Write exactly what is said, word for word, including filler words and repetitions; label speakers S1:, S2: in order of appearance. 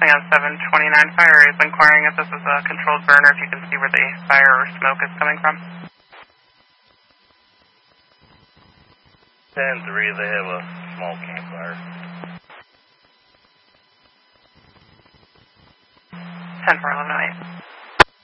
S1: Hang on, seven twenty-nine Fire is inquiring if this is a controlled burner, if you can see where the fire or smoke is coming from.
S2: ten three, they have a small campfire.
S1: ten four eleven oh eight.